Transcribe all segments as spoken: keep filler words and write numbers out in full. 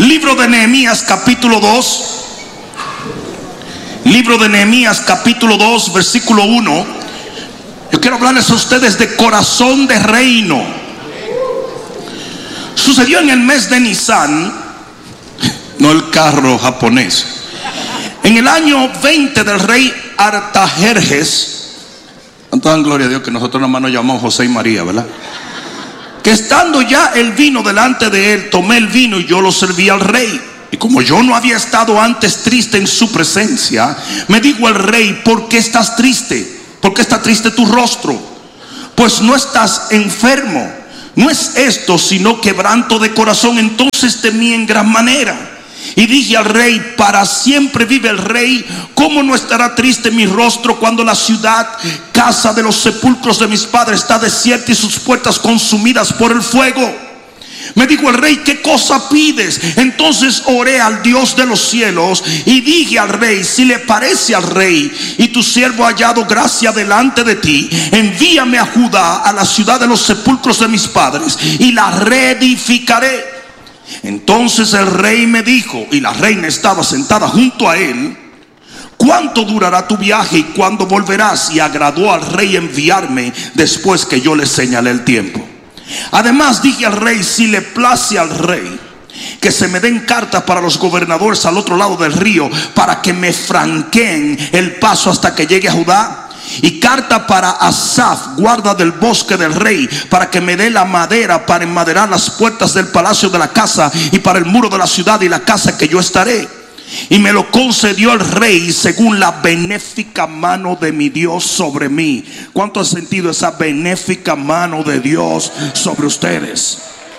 Libro de Nehemías capítulo dos. Libro de Nehemías capítulo dos, versículo uno. Yo quiero hablarles a ustedes de corazón de reino. Sucedió en el mes de Nisan, no el carro japonés, en el año veinte del rey Artajerjes. Dan gloria a Dios que nosotros nomás nos llamamos José y María, ¿verdad? Que estando ya el vino delante de él, tomé el vino y yo lo serví al rey. Y como yo no había estado antes triste en su presencia, me dijo el rey: ¿por qué estás triste? ¿Por qué está triste tu rostro? Pues no estás enfermo. No es esto sino quebranto de corazón. Entonces temí en gran manera y dije al rey: para siempre vive el rey, ¿cómo no estará triste mi rostro cuando la ciudad, casa de los sepulcros de mis padres, está desierta y sus puertas consumidas por el fuego? Me dijo el rey: ¿qué cosa pides? Entonces oré al Dios de los cielos y dije al rey: si le parece al rey y tu siervo ha hallado gracia delante de ti, envíame a Judá, a la ciudad de los sepulcros de mis padres, y la reedificaré. Entonces el rey me dijo, y la reina estaba sentada junto a él: ¿cuánto durará tu viaje y cuándo volverás? Y agradó al rey enviarme después que yo le señalé el tiempo. Además dije al rey: si le place al rey, que se me den cartas para los gobernadores al otro lado del río, para que me franqueen el paso hasta que llegue a Judá. Y carta para Asaf, guarda del bosque del rey, para que me dé la madera para enmaderar las puertas del palacio de la casa y para el muro de la ciudad y la casa que yo estaré. Y me lo concedió el rey según la benéfica mano de mi Dios sobre mí. ¿Cuánto ha sentido esa benéfica mano de Dios sobre ustedes?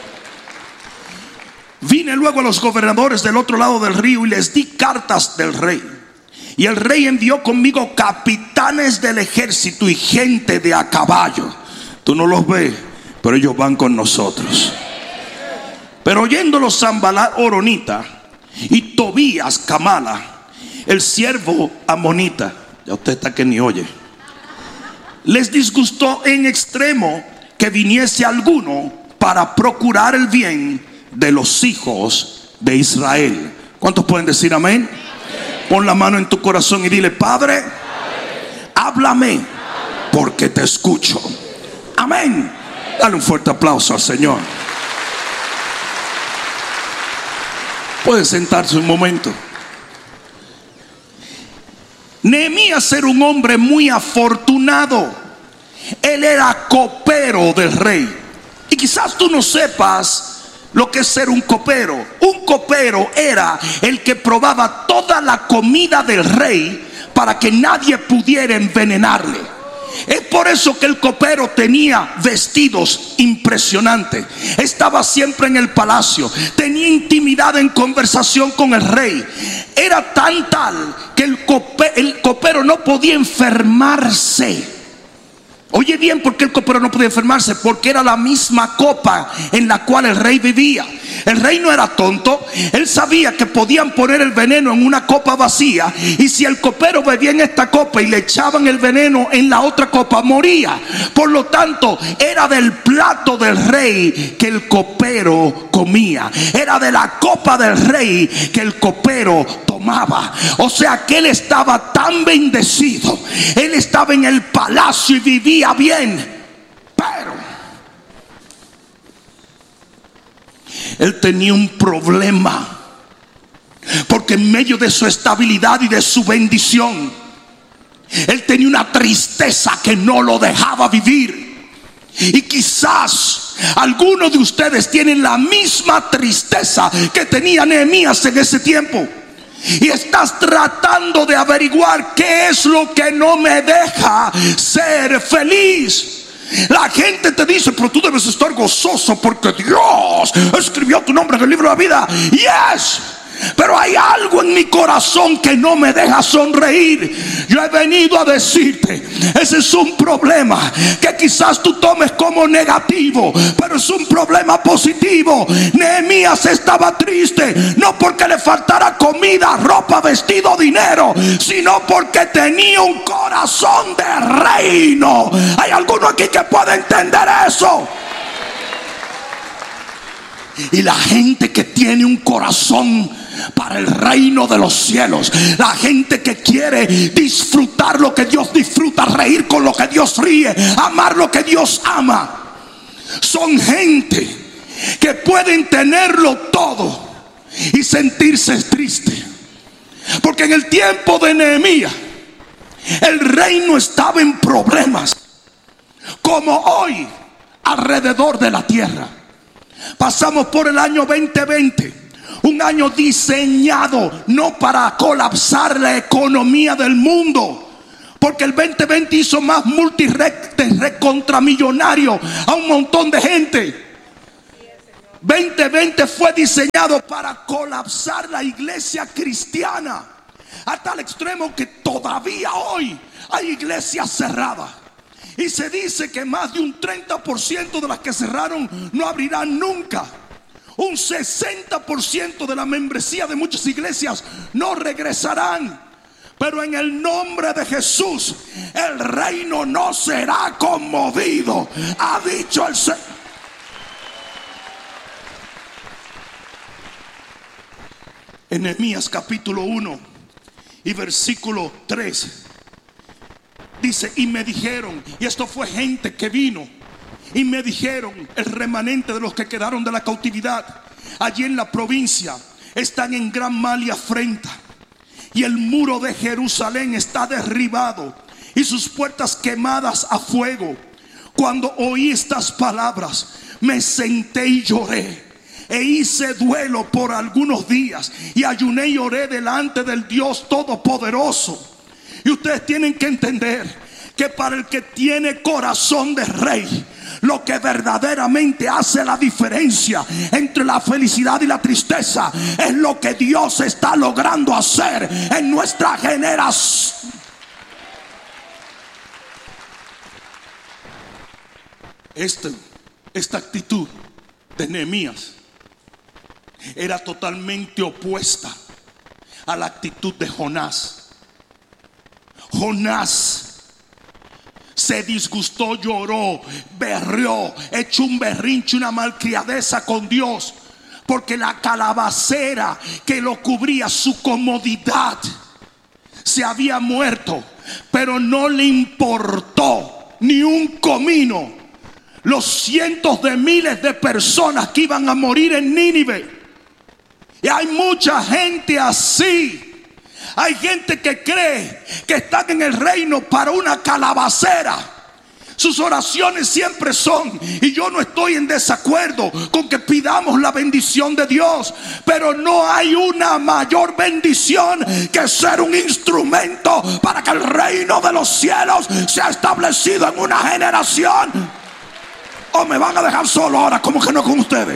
Vine luego a los gobernadores del otro lado del río y les di cartas del rey. Y el rey envió conmigo capitanes del ejército y gente de a caballo. Tú no los ves, pero ellos van con nosotros. Pero oyéndolo Sanballat Horonita y Tobías Camala, el siervo amonita, ya usted está que ni oye, les disgustó en extremo que viniese alguno para procurar el bien de los hijos de Israel. ¿Cuántos pueden decir amén? Pon la mano en tu corazón y dile: Padre, háblame, porque te escucho. Amén. Dale un fuerte aplauso al Señor. Puede sentarse un momento. Nehemías era un hombre muy afortunado. Él era copero del rey. Y quizás tú no sepas lo que es ser un copero. Un copero era el que probaba toda la comida del rey para que nadie pudiera envenenarle. Es por eso que el copero tenía vestidos impresionantes, estaba siempre en el palacio, tenía intimidad en conversación con el rey. Era tan tal que el, cope, el copero no podía enfermarse. Oye bien, ¿por qué el copero no podía enfermarse? Porque era la misma copa en la cual el rey vivía. El rey no era tonto. Él sabía que podían poner el veneno en una copa vacía, y si el copero bebía en esta copa y le echaban el veneno en la otra copa, moría. Por lo tanto, era del plato del rey que el copero comía. Era de la copa del rey que el copero tomaba. O sea que él estaba tan bendecido. Él estaba en el palacio y vivía bien, pero él tenía un problema, porque en medio de su estabilidad y de su bendición, él tenía una tristeza que no lo dejaba vivir. Y quizás algunos de ustedes tienen la misma tristeza que tenía Nehemías en ese tiempo, y estás tratando de averiguar qué es lo que no me deja ser feliz. La gente te dice: pero tú debes estar gozoso porque Dios escribió tu nombre en el libro de la vida. Yes, pero hay algo en mi corazón que no me deja sonreír. Yo he venido a decirte, ese es un problema que quizás tú tomes como negativo, pero es un problema positivo. Nehemías estaba triste, no porque le faltara comida, ropa, vestido, dinero, sino porque tenía un corazón de reino. ¿Hay alguno aquí que pueda entender eso? Y la gente que tiene un corazón para el reino de los cielos, la gente que quiere disfrutar lo que Dios disfruta, reír con lo que Dios ríe, amar lo que Dios ama, son gente que pueden tenerlo todo y sentirse triste. Porque en el tiempo de Nehemías el reino estaba en problemas, como hoy alrededor de la tierra. Pasamos por el año veinte veinte, un año diseñado no para colapsar la economía del mundo, porque el veinte veinte hizo más multirecte, recontramillonario a un montón de gente. veinte veinte fue diseñado para colapsar la iglesia cristiana, hasta el extremo que todavía hoy hay iglesias cerradas. Y se dice que más de un treinta por ciento de las que cerraron no abrirán nunca. Un sesenta por ciento de la membresía de muchas iglesias no regresarán. Pero en el nombre de Jesús, el reino no será conmovido, ha dicho el Señor. En Nehemías capítulo uno y versículo tres dice: y me dijeron, y esto fue gente que vino, y me dijeron, el remanente de los que quedaron de la cautividad allí en la provincia están en gran mal y afrenta, y el muro de Jerusalén está derribado y sus puertas quemadas a fuego. Cuando oí estas palabras, me senté y lloré, e hice duelo por algunos días, y ayuné y oré delante del Dios Todopoderoso. Y ustedes tienen que entender que para el que tiene corazón de rey, lo que verdaderamente hace la diferencia entre la felicidad y la tristeza es lo que Dios está logrando hacer en nuestra generación. Este, esta actitud de Nehemías era totalmente opuesta a la actitud de Jonás. Jonás se disgustó, lloró, berreó, echó un berrinche, una malcriadeza con Dios, porque la calabacera que lo cubría, su comodidad, se había muerto. Pero no le importó ni un comino los cientos de miles de personas que iban a morir en Nínive. Y hay mucha gente así. Hay gente que cree que están en el reino para una calabacera. Sus oraciones siempre son, y yo no estoy en desacuerdo con que pidamos la bendición de Dios, pero no hay una mayor bendición que ser un instrumento para que el reino de los cielos sea establecido en una generación. ¿O me van a dejar solo ahora? ¿Cómo que no con ustedes?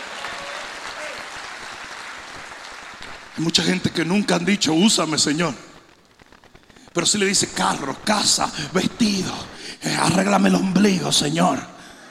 Hay mucha gente que nunca han dicho úsame, Señor, pero sí le dice carro, casa, vestido, eh, arréglame el ombligo, Señor.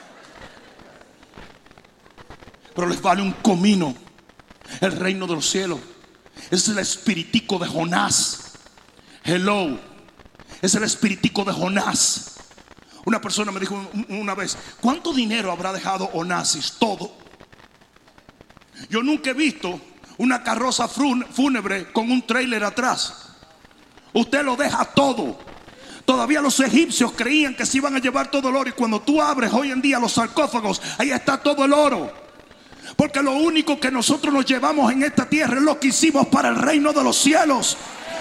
Pero les vale un comino el reino de los cielos. Es el espiritico de Jonás. Hello, es el espiritico de Jonás. Una persona me dijo una vez: ¿cuánto dinero habrá dejado Onassis? Todo. Yo nunca he visto una carroza fúnebre con un trailer atrás. Usted lo deja todo. Todavía los egipcios creían que se iban a llevar todo el oro, y cuando tú abres hoy en día los sarcófagos, ahí está todo el oro. Porque lo único que nosotros nos llevamos en esta tierra es lo que hicimos para el reino de los cielos.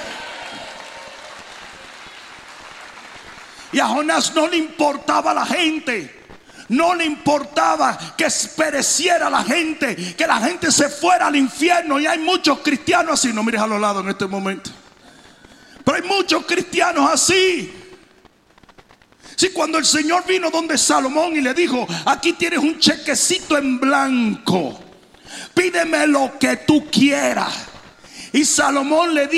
Y a Jonás no le importaba la gente. No le importaba que pereciera la gente, que la gente se fuera al infierno. Y hay muchos cristianos así. No mires a los lados en este momento, pero hay muchos cristianos así. Si cuando el Señor vino donde Salomón y le dijo: aquí tienes un chequecito en blanco, pídeme lo que tú quieras. Y Salomón le dijo: